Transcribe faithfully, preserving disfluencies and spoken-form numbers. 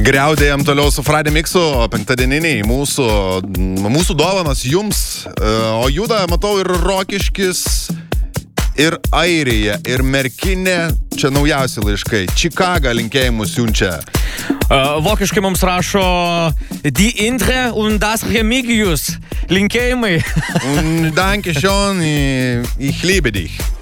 Griaudėjom toliau su Friday Mixu, penktadieniniai mūsų, mūsų dovanos jums, o juda, matau, ir Rokiškis, ir Airija, ir Merkinė, čia naujausi laiškai, Čikaga linkėjimus siunčia. Uh, vokiškai mums rašo Die Intre und das Remigius. Linkėjimai. Danke schön, ich liebe dich.